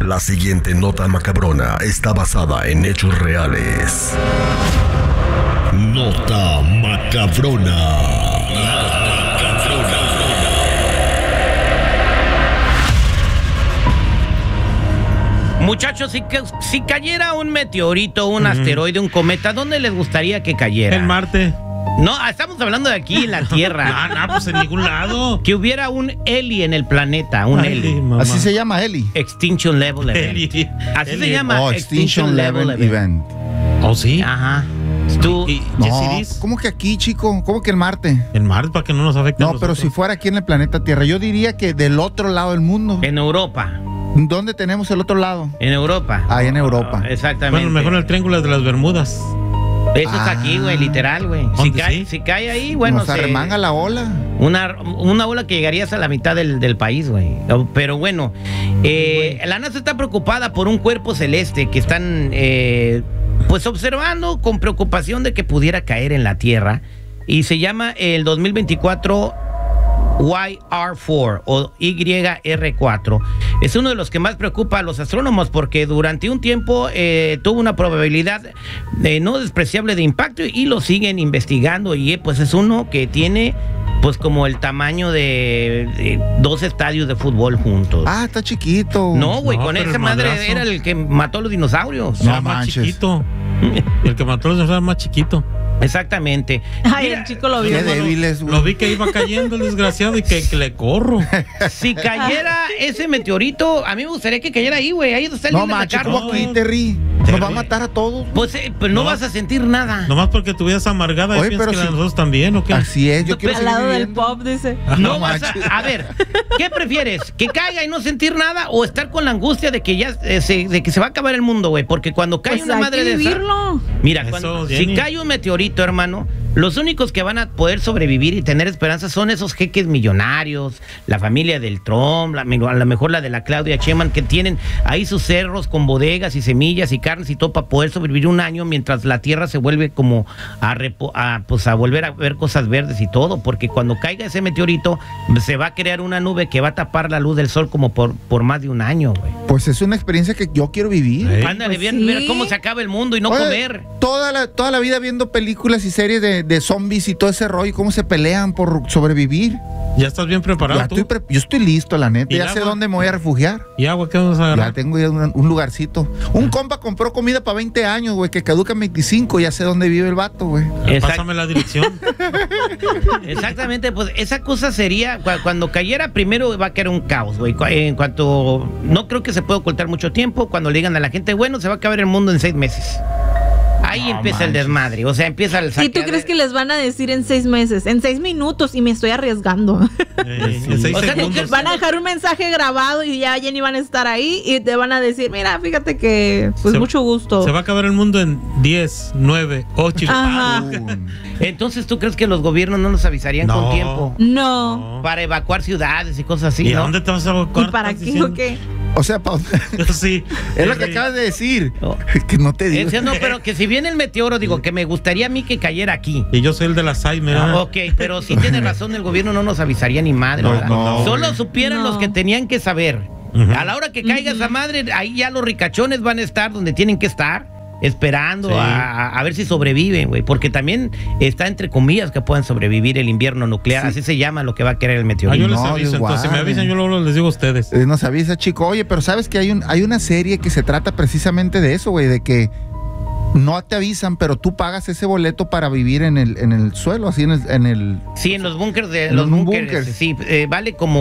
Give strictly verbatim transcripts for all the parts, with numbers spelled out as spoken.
La siguiente nota macabrona está basada en hechos reales. Nota macabrona. Muchachos, si, si cayera un meteorito, un uh-huh. asteroide, un cometa, ¿dónde les gustaría que cayera? En Marte. No, estamos hablando de aquí en la Tierra. No, no, pues en ningún lado. Que hubiera un Eli en el planeta, un Ay, Eli. Mamá. Así se llama Eli. Extinction Level Event. Eli. Así Eli. se llama. Oh, Extinction, Extinction Level, Level Event. Event. ¿Oh, sí? Ajá. ¿Tú? ¿Y, no, Jessiris? ¿Cómo que aquí, chico? ¿Cómo que en Marte? En Marte, para que no nos afecte. No, pero si fuera aquí en el planeta Tierra, yo diría que del otro lado del mundo. En Europa. ¿Dónde tenemos el otro lado? En Europa. Ahí en Europa. Oh, exactamente. Bueno, mejor en el Triángulo de las Bermudas. Eso ah. es aquí, güey, literal, güey. Si cae, sí? si cae ahí, bueno, nos se arremanga la ola. Una, una ola que llegaría hasta la mitad del, del país, güey. Pero bueno, eh, la NASA está preocupada por un cuerpo celeste que están, eh, pues, observando con preocupación de que pudiera caer en la Tierra. Y se llama el dos mil veinticuatro Y R cuatro o Y R cuatro. Es uno de los que más preocupa a los astrónomos porque durante un tiempo eh, tuvo una probabilidad eh, no despreciable de impacto y lo siguen investigando y eh, pues es uno que tiene pues como el tamaño de, de dos estadios de fútbol juntos. Ah, está chiquito. No, güey, no, con esa el madre madrazo. era el que mató a los dinosaurios. No, No más manches. chiquito. El que mató a los dinosaurios era más chiquito. Exactamente. Ay, Mira, el chico lo vio. Qué débiles, güey. Lo vi que iba cayendo el desgraciado y que, que le corro. si cayera ese meteorito, a mí me gustaría que cayera ahí, güey. Ahí donde está el No líder de manches, carro. como aquí, Terry. Nos va a matar a todos. Pues, eh, pues no, No. vas a sentir nada. Nomás porque tu vida es amargada y Oye, piensas pero que la de si- nosotros también, ¿o qué? Así es, yo No, quiero Al seguir lado del viviendo. pop, dice. No No vas manches. a, a ver, ¿qué prefieres? ¿Que caiga y no sentir nada o estar con la angustia de que ya eh, se, de que se va a acabar el mundo, güey? Porque cuando cae Pues una hay madre que de esa, vivirlo. mira, Eso, cuando, si Jenny. cae un meteorito, hermano, los únicos que van a poder sobrevivir y tener esperanza son esos jeques millonarios, la familia del Trump, la, a lo mejor la de la Claudia Sheinbaum, que tienen ahí sus cerros con bodegas y semillas y carnes y todo para poder sobrevivir un año mientras la tierra se vuelve como a, repo, a, pues a volver a ver cosas verdes y todo, porque cuando caiga ese meteorito se va a crear una nube que va a tapar la luz del sol como por, por más de un año, güey. Pues es una experiencia que yo quiero vivir. Ey. Ándale, pues bien, sí. ver cómo se acaba el mundo y no Oye, comer. Toda la, toda la vida viendo películas y series de, de zombies y todo ese rollo, cómo se pelean por sobrevivir. ¿Ya estás bien preparado Ya tú? estoy pre- yo estoy listo, la neta. ¿Y Ya el sé agua? dónde me voy a refugiar. ¿Y agua qué vamos a Ya agarrar? tengo ya un, un lugarcito. Un compa compró comida para veinte años, güey, que caduca en veinticinco. Ya sé dónde vive el vato, güey. Exact- Pásame la dirección. Exactamente, pues esa cosa sería, cu- cuando cayera primero va a caer un caos, güey. Cu- En cuanto, no creo que se pueda ocultar mucho tiempo, cuando le digan a la gente, bueno, se va a acabar el mundo en seis meses. Ahí No empieza el manches. desmadre, o sea, empieza el ¿Y tú saqueadero. crees que les van a decir en seis meses? En seis minutos y me estoy arriesgando. Eh, en seis O sea, segundos. Van a dejar un mensaje grabado y ya Jenny van a estar ahí y te van a decir, mira, fíjate que, pues Se- mucho gusto. Se va a acabar el mundo en diez, nueve, ocho. Ajá. Uh, Entonces, ¿tú crees que los gobiernos no nos avisarían No. con tiempo? No. No. Para evacuar ciudades y cosas así, ¿Y a ¿no? dónde te vas a ¿Y evacuar? para ¿Estás qué diciendo? o qué? o sea, pa- Sí. es lo que Sí. acabas de decir. No. Que no te digo. Ese no, pero que si viene el meteoro, digo, que me gustaría a mí que cayera aquí. Y yo soy el de la Alzheimer. Ah, ¿eh? ok, pero sí tiene razón, el gobierno no nos avisaría ni madre, No, ¿verdad? no, Solo güey. supieran No. los que tenían que saber. Ujú. A la hora que caiga esa madre, ahí ya los ricachones van a estar donde tienen que estar, esperando Sí. a, a ver si sobreviven, güey. Porque también está entre comillas que puedan sobrevivir el invierno nuclear, así se llama lo que va a querer el Ah, meteorito. yo les No, aviso. Dios Entonces, si me guarde. avisan, yo luego les digo a ustedes. Eh, Nos avisa, chico. Oye, pero sabes que hay un hay una serie que se trata precisamente de eso, güey, de que no te avisan, pero tú pagas ese boleto para vivir en el en el suelo, así en el en el Sí, en los búnkers de En los un búnkers, búnker. sí, eh, vale como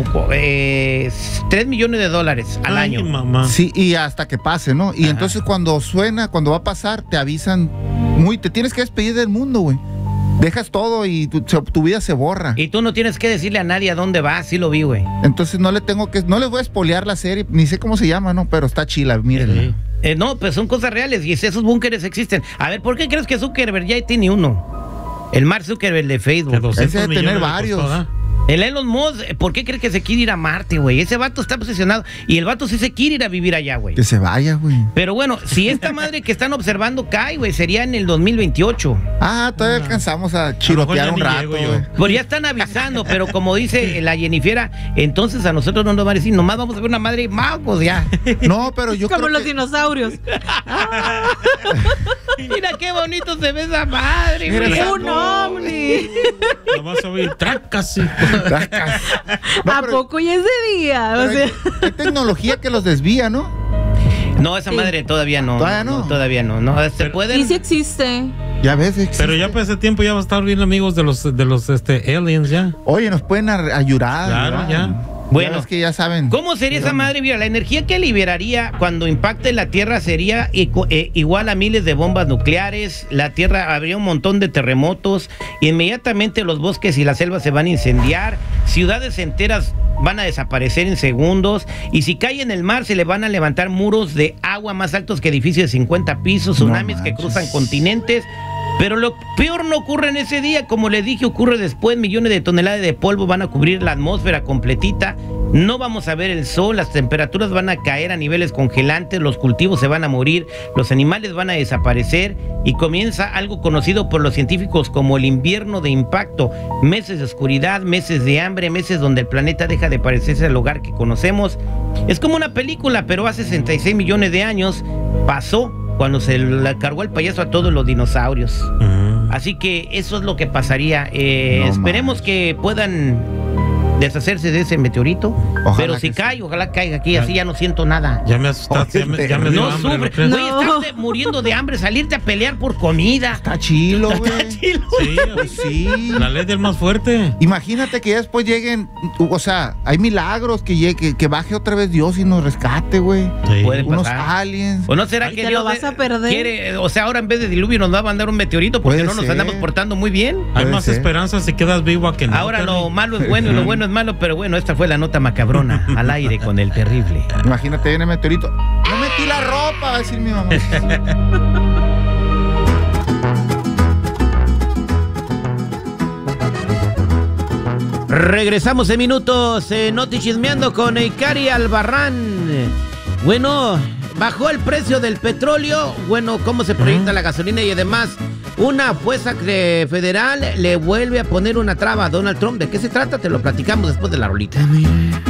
eh, tres millones de dólares al Ay, año. mamá. sí, y hasta que pase, ¿no? Y Ajá. entonces cuando suena, cuando va a pasar, te avisan muy te tienes que despedir del mundo, güey. Dejas todo y tu, se- tu vida se borra. Y tú no tienes que decirle a nadie a dónde vas, sí lo vi, güey. Entonces no le tengo que no les voy a espolear la serie, ni sé cómo se llama, ¿no? Pero está chila, mírenla. Sí. Eh, no, pues son cosas reales y esos búnkeres existen. A ver, ¿por qué crees que Zuckerberg ya tiene uno? El Mark Zuckerberg de Que Facebook. doscientos Ese debe tener millones le varios. costó, ¿verdad? El Elon Musk, ¿por qué cree que se quiere ir a Marte, güey? Ese vato está obsesionado. Y el vato sí se quiere ir a vivir allá, güey. Que se vaya, güey. Pero bueno, si esta madre que están observando cae, güey, sería en el dos mil veintiocho. Ah, todavía alcanzamos a chirotear ya un ni rato, llego yo. güey. Pues ya están avisando, pero como dice la Jennifer, entonces a nosotros no nos van a decir, nomás vamos a ver una madre magos ya. No, pero yo Como creo los que... dinosaurios. Mira qué bonito se ve esa madre, Mira güey. esa- Un ovni. Lo vas a oír, tracas. No, ¿A pero- poco ya es de día? O pero sea, hay, hay tecnología que los desvía, ¿no? No, esa madre todavía no. ¿Todavía no? Todavía no. No, se Pero- pueden. sí, sí existe. Ya ves, existe. Pero ya para ese tiempo ya va a estar bien amigos de los de los este aliens ya. Oye, nos pueden ar- ayudar. Claro, ¿verdad? ya. Bueno. Ya ves que ya saben. ¿Cómo sería esa madre? Mira, la energía que liberaría cuando impacte la Tierra sería icu- eh, igual a miles de bombas nucleares. La Tierra habría un montón de terremotos. Inmediatamente los bosques y las selvas se van a incendiar. Ciudades enteras van a desaparecer en segundos. Y si cae en el mar, se le van a levantar muros de agua más altos que edificios de cincuenta pisos, No tsunamis que manches. cruzan continentes. Pero lo peor no ocurre en ese día, como les dije, ocurre después. Millones de toneladas de polvo van a cubrir la atmósfera completita. No vamos a ver el sol, las temperaturas van a caer a niveles congelantes, los cultivos se van a morir, los animales van a desaparecer y comienza algo conocido por los científicos como el invierno de impacto. Meses de oscuridad, meses de hambre, meses donde el planeta deja de parecerse al hogar que conocemos. Es como una película, pero hace sesenta y seis millones de años pasó cuando se le cargó el payaso a todos los dinosaurios. Mm. Así que eso es lo que pasaría. Eh, No esperemos manches. que puedan deshacerse de ese meteorito. Ojalá pero que si sí. cae, ojalá caiga aquí, así ya no siento nada. Ya me asustaste, ya me, ya me dio No hambre, sufre. ¿no crees? Güey, No. estás de- muriendo de hambre, salirte a pelear por comida. Está chilo, güey. Chilo. Sí, Pues sí. la ley del más fuerte. Imagínate que ya después lleguen, o sea, hay milagros que llegue, que, que baje otra vez Dios y nos rescate, güey. Sí. Puede Unos pasar. aliens. ¿O no será Ay, que te Dios lo vas de- a perder. quiere, o sea, ahora en vez de diluvio nos va a mandar un meteorito porque Puede no nos ser. andamos portando muy bien? Hay Puede más ser. esperanza si quedas vivo a que no. Ahora Terry. lo malo es bueno y lo bueno es malo, pero bueno, esta fue la nota macabrona al aire con el terrible. Imagínate, viene el meteorito. No metí la ropa, va a decir mi mamá. Regresamos en minutos, eh, Noti Chismeando con Ikari Albarrán. Bueno, bajó el precio del petróleo. Bueno, cómo se proyecta la gasolina y además una jueza eh, federal le vuelve a poner una traba a Donald Trump. ¿De qué se trata? Te lo platicamos después de la rolita.